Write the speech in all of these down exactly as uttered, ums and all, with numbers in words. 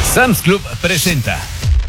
Sam's Club presenta.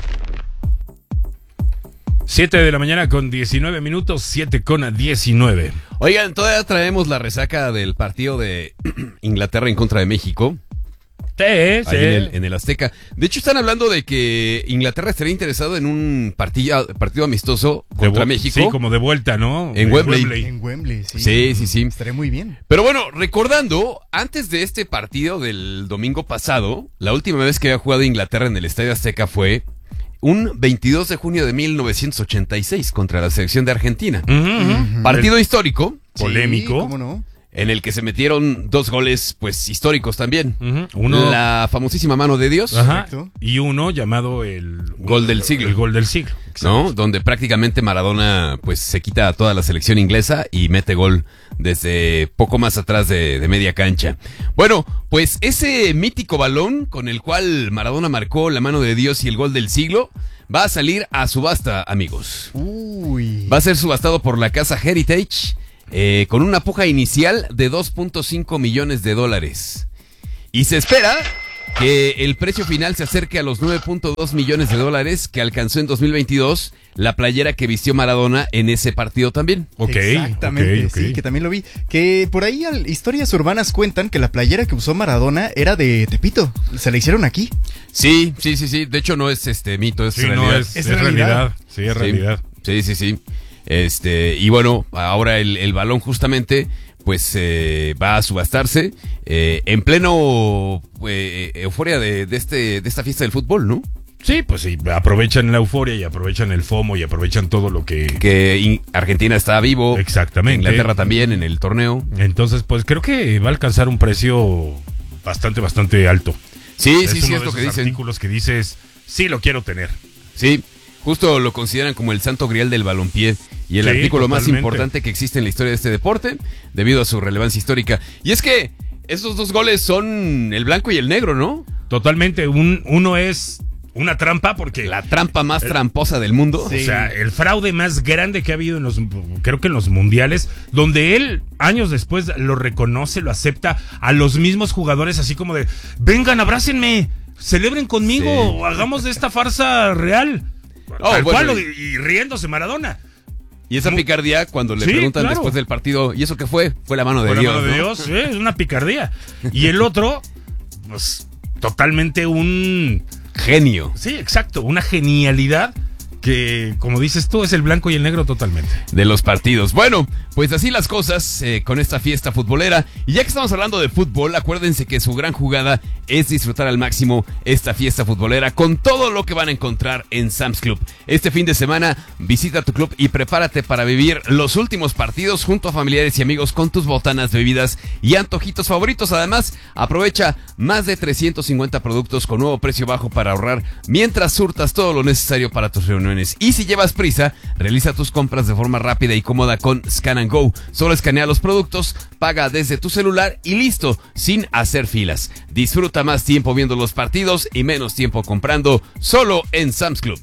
siete de la mañana con diecinueve minutos, siete con diecinueve. Oigan, todavía traemos la resaca del partido de Inglaterra en contra de México. Sí, ahí sí. en el, en el Azteca. De hecho, están hablando de que Inglaterra estaría interesado en un partido, partido amistoso contra de, México. Sí, como de vuelta, ¿no? En de Wembley. Wembley. En Wembley, sí. Sí, sí, sí. Estaría muy bien. Pero bueno, recordando, antes de este partido del domingo pasado, la última vez que había jugado Inglaterra en el Estadio Azteca fue un veintidós de junio de mil novecientos ochenta y seis contra la selección de Argentina. Uh -huh, uh-huh. Partido el histórico. Polémico. Sí, ¿cómo no? En el que se metieron dos goles, pues, históricos también. Uh-huh. Uno, la famosísima mano de Dios. Ajá, y uno llamado el gol del siglo. El gol del siglo. ¿No? Donde prácticamente Maradona, pues, se quita a toda la selección inglesa y mete gol desde poco más atrás de, de media cancha. Bueno, pues ese mítico balón con el cual Maradona marcó la mano de Dios y el gol del siglo va a salir a subasta, amigos. Uy. Va a ser subastado por la casa Heritage. Eh, con una puja inicial de dos punto cinco millones de dólares. Y se espera que el precio final se acerque a los nueve punto dos millones de dólares que alcanzó en dos mil veintidós la playera que vistió Maradona en ese partido también. Ok, exactamente, okay, okay. Sí, que también lo vi. Que por ahí al, historias urbanas cuentan que la playera que usó Maradona era de Tepito. Se la hicieron aquí. Sí, sí, sí, sí. De hecho no es este mito, es sí, realidad. No, es, es, es realidad. realidad. Sí, es sí, realidad. Sí, sí, sí. Este, y bueno, ahora el, el balón justamente, pues, eh, va a subastarse eh, en pleno eh, euforia de, de, este, de esta fiesta del fútbol, ¿no? Sí, pues sí, aprovechan la euforia y aprovechan el FOMO y aprovechan todo lo que... Que Argentina está vivo. Exactamente. Inglaterra también en el torneo. Entonces, pues creo que va a alcanzar un precio bastante, bastante alto. Sí, es sí, sí, uno es de lo que esos dicen. artículos que dices, sí, lo quiero tener. Sí, justo lo consideran como el santo grial del balompié y el sí, artículo totalmente. más importante que existe en la historia de este deporte, debido a su relevancia histórica. Y es que esos dos goles son el blanco y el negro, ¿no? Totalmente, un, uno es una trampa porque... La trampa más el, tramposa del mundo. Sí. O sea, el fraude más grande que ha habido en los, creo que en los mundiales, donde él años después lo reconoce, lo acepta a los mismos jugadores, así como de, vengan, abrácenme, celebren conmigo, sí. Hagamos de esta farsa real. Oh, Tal bueno, cual, y, y riéndose Maradona. Y esa Muy, picardía, cuando le sí, preguntan claro. después del partido, ¿y eso qué fue? Fue la mano de fue Dios. La mano ¿no? de Dios, sí, es una picardía. Y el otro, pues, totalmente un... genio. Sí, exacto, una genialidad que, como dices tú, es el blanco y el negro totalmente. De los partidos. Bueno, pues así las cosas eh, con esta fiesta futbolera. Y ya que estamos hablando de fútbol, acuérdense que su gran jugada es disfrutar al máximo esta fiesta futbolera con todo lo que van a encontrar en Sam's Club. Este fin de semana visita tu club y prepárate para vivir los últimos partidos junto a familiares y amigos con tus botanas, bebidas y antojitos favoritos. Además, aprovecha más de trescientos cincuenta productos con nuevo precio bajo para ahorrar mientras surtas todo lo necesario para tus reuniones. Y si llevas prisa, realiza tus compras de forma rápida y cómoda con Scan and Go. Solo escanea los productos, paga desde tu celular y listo, sin hacer filas. Disfruta más tiempo viendo los partidos y menos tiempo comprando, solo en Sam's Club.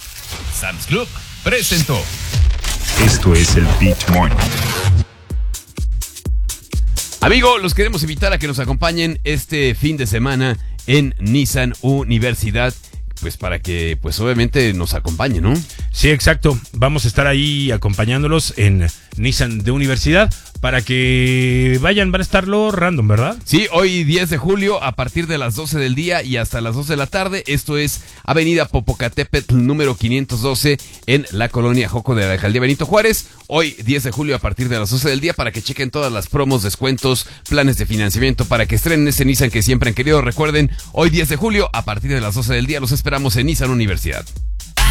Sam's Club presentó. Esto es el Beat Morning. Amigo, los queremos invitar a que nos acompañen este fin de semana en Nissan Universidad. Pues para que, pues obviamente nos acompañen, ¿no? Sí, exacto. Vamos a estar ahí acompañándolos en Nissan de Universidad para que vayan, van a estarlo random, ¿verdad? Sí, hoy diez de julio a partir de las doce del día y hasta las doce de la tarde. Esto es Avenida Popocatépetl número quinientos doce en la colonia Joco de la Alcaldía Benito Juárez. Hoy diez de julio a partir de las doce del día para que chequen todas las promos, descuentos, planes de financiamiento para que estrenen ese Nissan que siempre han querido. Recuerden, hoy diez de julio a partir de las doce del día los esperamos en Nissan Universidad.